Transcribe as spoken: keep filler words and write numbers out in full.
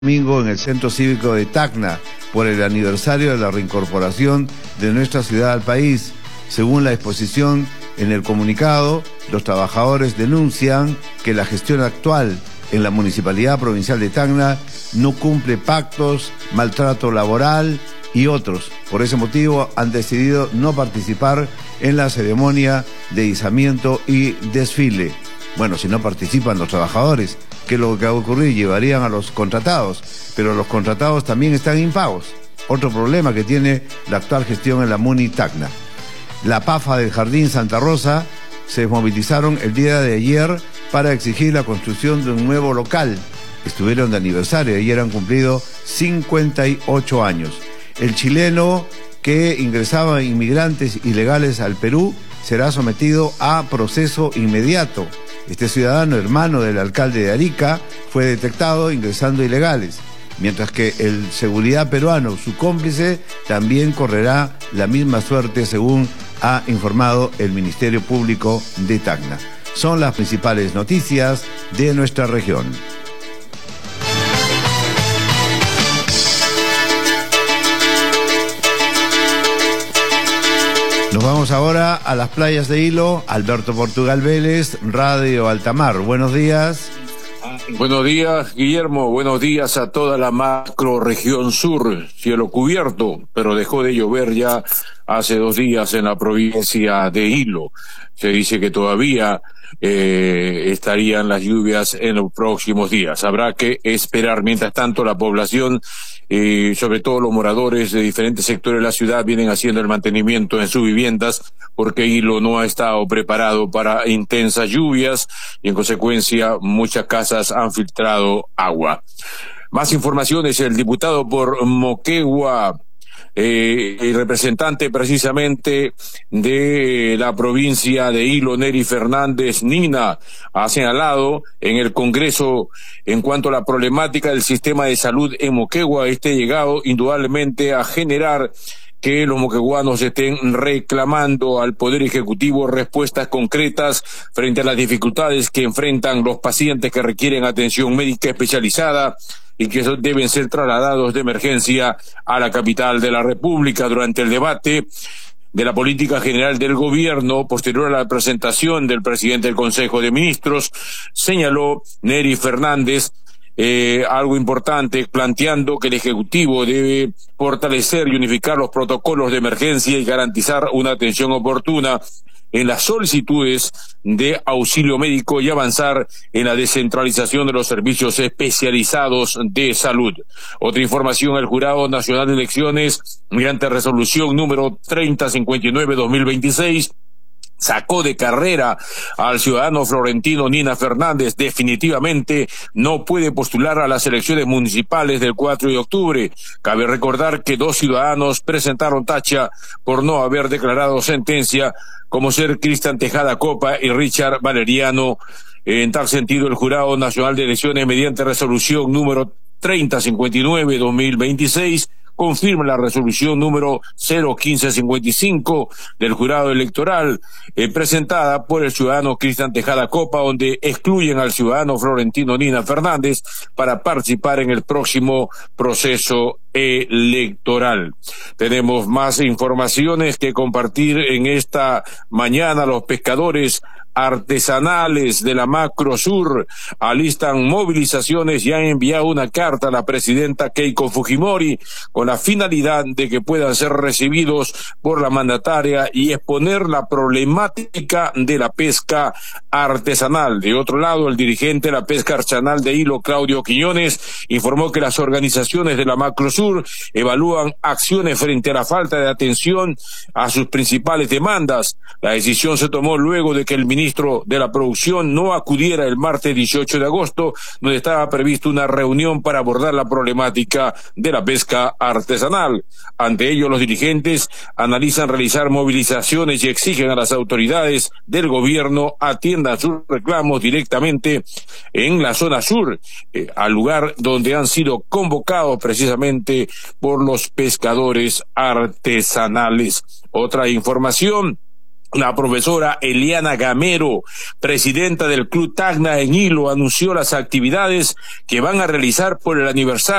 Domingo en el Centro Cívico de Tacna por el aniversario de la reincorporación de nuestra ciudad al país. Según la exposición en el comunicado, los trabajadores denuncian que la gestión actual en la Municipalidad Provincial de Tacna no cumple pactos, maltrato laboral y otros. Por ese motivo han decidido no participar en la ceremonia de izamiento y desfile. Bueno, si no participan los trabajadores, ¿qué es lo que va a ocurrir? Llevarían a los contratados, pero los contratados también están impagos. Otro problema que tiene la actual gestión en la Muni Tacna. La PAFA del Jardín Santa Rosa se movilizaron el día de ayer para exigir la construcción de un nuevo local. Estuvieron de aniversario, ayer han cumplido cincuenta y ocho años. El chileno que ingresaba inmigrantes ilegales al Perú será sometido a proceso inmediato. Este ciudadano, hermano del alcalde de Arica, fue detectado ingresando ilegales, mientras que el seguridad peruano, su cómplice, también correrá la misma suerte, según ha informado el Ministerio Público de Tacna. Son las principales noticias de nuestra región. Nos vamos ahora a las playas de Hilo. Alberto Portugal Vélez, Radio Altamar. Buenos días. Buenos días, Guillermo. Buenos días a toda la macro región sur. Cielo cubierto, pero dejó de llover ya hace dos días en la provincia de Hilo. Se dice que todavía eh, estarían las lluvias en los próximos días. Habrá que esperar. Mientras tanto, la población, eh, sobre todo los moradores de diferentes sectores de la ciudad, vienen haciendo el mantenimiento en sus viviendas porque Hilo no ha estado preparado para intensas lluvias y, en consecuencia, muchas casas han filtrado agua. Más informaciones. El diputado por Moquegua, Eh, el representante precisamente de la provincia de Hilo, Neri Fernández Nina, ha señalado en el Congreso en cuanto a la problemática del sistema de salud en Moquegua. Este llegado indudablemente a generar que los moqueguanos estén reclamando al Poder Ejecutivo respuestas concretas frente a las dificultades que enfrentan los pacientes que requieren atención médica especializada y que deben ser trasladados de emergencia a la capital de la República. Durante el debate de la política general del gobierno, posterior a la presentación del presidente del Consejo de Ministros, señaló Neri Fernández eh, algo importante, planteando que el Ejecutivo debe fortalecer y unificar los protocolos de emergencia y garantizar una atención oportuna en las solicitudes de auxilio médico y avanzar en la descentralización de los servicios especializados de salud. Otra información: el Jurado Nacional de Elecciones, mediante resolución número treinta cincuenta y nueve barra dos mil veintiséis, sacó de carrera al ciudadano florentino Nina Fernández. Definitivamente no puede postular a las elecciones municipales del cuatro de octubre. Cabe recordar que dos ciudadanos presentaron tacha por no haber declarado sentencia, como ser Cristian Tejada Copa y Richard Valeriano. En tal sentido, el Jurado Nacional de Elecciones, mediante resolución número treinta cincuenta y nueve barra dos mil veintiséis, confirma la resolución número cero quince cincuenta y cinco del jurado electoral, eh, presentada por el ciudadano Cristian Tejada Copa, donde excluyen al ciudadano florentino Nina Fernández para participar en el próximo proceso electoral. Tenemos más informaciones que compartir en esta mañana. Los pescadores artesanales de la Macro Sur alistan movilizaciones y han enviado una carta a la presidenta Keiko Fujimori con la finalidad de que puedan ser recibidos por la mandataria y exponer la problemática de la pesca artesanal. De otro lado, el dirigente de la pesca artesanal de Hilo, Claudio Quiñones, informó que las organizaciones de la Macro Sur evalúan acciones frente a la falta de atención a sus principales demandas. La decisión se tomó luego de que el ministro ministro de la Producción no acudiera el martes dieciocho de agosto, donde estaba previsto una reunión para abordar la problemática de la pesca artesanal. Ante ello, los dirigentes analizan realizar movilizaciones y exigen a las autoridades del gobierno atiendan sus reclamos directamente en la zona sur, eh, al lugar donde han sido convocados precisamente por los pescadores artesanales. Otra información: La profesora Eliana Gamero, presidenta del Club Tacna en Hilo, anunció las actividades que van a realizar por el aniversario